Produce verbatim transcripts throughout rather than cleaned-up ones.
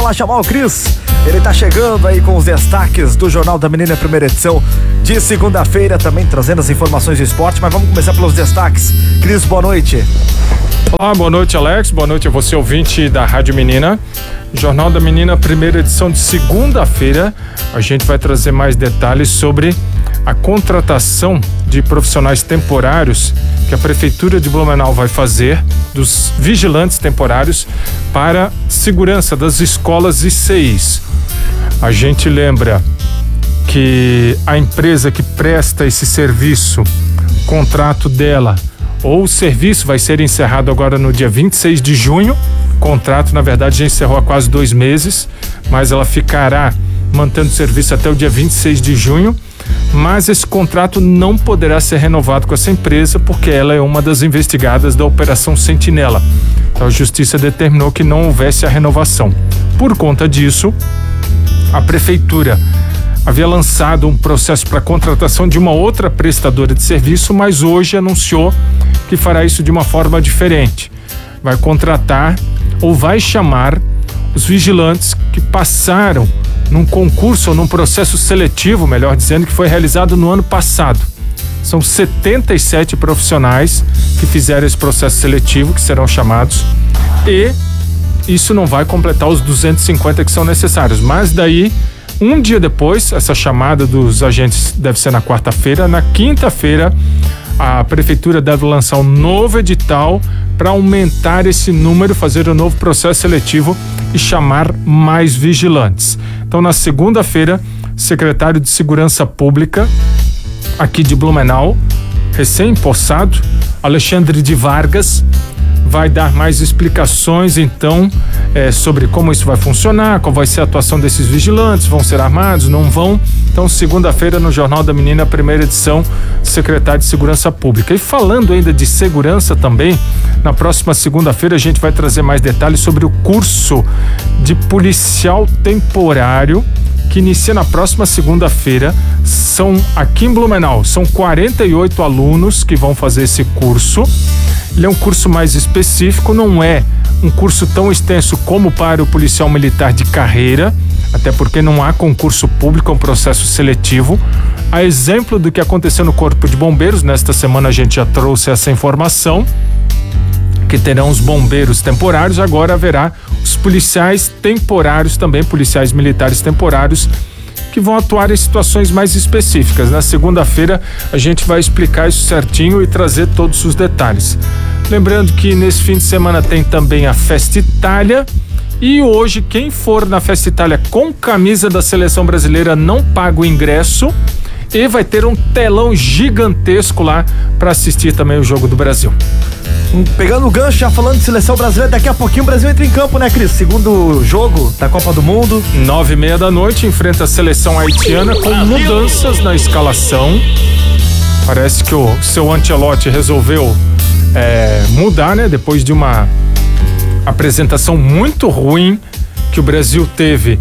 lá chamar o Cris. Ele tá chegando aí com os destaques do Jornal da Menina, primeira edição de segunda-feira, também trazendo as informações do esporte, mas vamos começar pelos destaques. Cris, boa noite. Olá, boa noite, Alex, boa noite a você, ouvinte da Rádio Menina. Jornal da Menina, primeira edição de segunda-feira, a gente vai trazer mais detalhes sobre a contratação de profissionais temporários que a Prefeitura de Blumenau vai fazer dos vigilantes temporários para segurança das escolas e C Is. A gente lembra que a empresa que presta esse serviço, o contrato dela ou o serviço vai ser encerrado agora no dia vinte e seis de junho. O contrato, na verdade, já encerrou há quase dois meses, mas ela ficará mantendo o serviço até o dia vinte e seis de junho. Mas esse contrato não poderá ser renovado com essa empresa porque ela é uma das investigadas da Operação Sentinela. Então a Justiça determinou que não houvesse a renovação. Por conta disso, a Prefeitura havia lançado um processo para contratação de uma outra prestadora de serviço, mas hoje anunciou que fará isso de uma forma diferente. Vai contratar ou vai chamar os vigilantes que passaram num concurso ou num processo seletivo, melhor dizendo, que foi realizado no ano passado. São setenta e sete profissionais que fizeram esse processo seletivo, que serão chamados, e isso não vai completar os duzentos e cinquenta que são necessários, mas daí, um dia depois, essa chamada dos agentes deve ser na quarta-feira, na quinta-feira a Prefeitura deve lançar um novo edital para aumentar esse número, fazer um novo processo seletivo e chamar mais vigilantes. Então, na segunda-feira, secretário de Segurança Pública aqui de Blumenau, recém-possado, Alexandre de Vargas, vai dar mais explicações, então, é, sobre como isso vai funcionar, qual vai ser a atuação desses vigilantes, vão ser armados, não vão. Então, segunda-feira, no Jornal da Menina, primeira edição, secretário de Segurança Pública. E falando ainda de segurança também, na próxima segunda-feira a gente vai trazer mais detalhes sobre o curso de policial temporário, que inicia na próxima segunda-feira. São aqui em Blumenau, são quarenta e oito alunos que vão fazer esse curso. Ele é um curso mais específico, não é um curso tão extenso como para o policial militar de carreira, até porque não há concurso público, é um processo seletivo. A exemplo do que aconteceu no Corpo de Bombeiros, nesta semana a gente já trouxe essa informação, que terão os bombeiros temporários, agora haverá os policiais temporários também, policiais militares temporários, que vão atuar em situações mais específicas. Na segunda-feira a gente vai explicar isso certinho e trazer todos os detalhes. Lembrando que nesse fim de semana tem também a Festa Itália, e hoje quem for na Festa Itália com camisa da Seleção Brasileira não paga o ingresso e vai ter um telão gigantesco lá para assistir também o Jogo do Brasil. Pegando o gancho, já falando de Seleção Brasileira, daqui a pouquinho o Brasil entra em campo, né, Cris? Segundo jogo da Copa do Mundo. Nove e meia da noite, enfrenta a seleção haitiana com mudanças na escalação. Parece que o seu Ancelotti resolveu é, mudar, né? Depois de uma apresentação muito ruim que o Brasil teve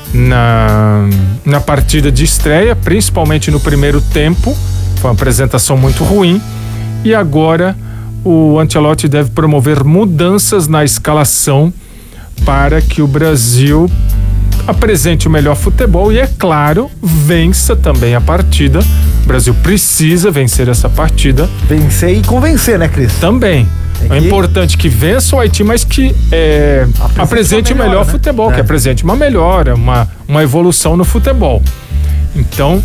na, na partida de estreia, principalmente no primeiro tempo. Foi uma apresentação muito ruim. E agora o Ancelotti deve promover mudanças na escalação para que o Brasil apresente o melhor futebol e, é claro, vença também a partida. O Brasil precisa vencer essa partida. Vencer e convencer, né, Cris? Também. É, que... é importante que vença o Haiti, mas que é, apresente, apresente o melhor, né? futebol, é. que apresente uma melhora, uma, uma evolução no futebol. Então,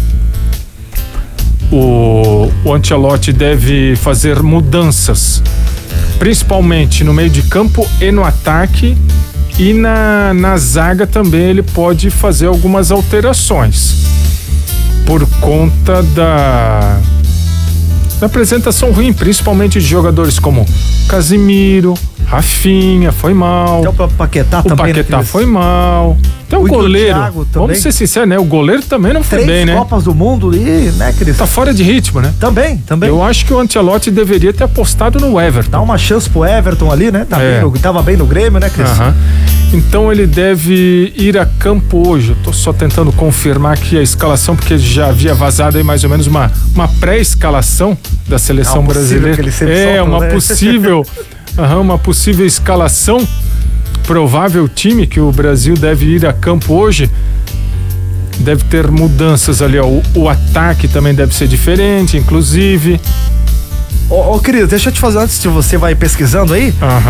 O, o Ancelotti deve fazer mudanças, principalmente no meio de campo e no ataque, e na, na zaga também ele pode fazer algumas alterações por conta da, da apresentação ruim, principalmente de jogadores como Casimiro, Rafinha, foi mal. Até o Paquetá o também. O Paquetá foi mal. Até o, o goleiro, vamos ser sinceros, né? O goleiro também não foi bem, né? Três Copas do Mundo e, né, Cris? Tá fora de ritmo, né? Também, também. Eu acho que o Ancelotti deveria ter apostado no Everton. Dá uma chance pro Everton ali, né? Tá é. bem no, tava bem no Grêmio, né, Cris? Uhum. Então ele deve ir a campo hoje. Eu tô só tentando confirmar aqui a escalação, porque já havia vazado aí mais ou menos uma, uma pré-escalação da seleção é brasileira. Que ele é, solta, uma né? possível, uhum, uma possível escalação provável time que o Brasil deve ir a campo hoje, deve ter mudanças ali, ó. O, o ataque também deve ser diferente, inclusive. Ô, ô, querido, deixa eu te fazer antes de você vai pesquisando aí. Aham.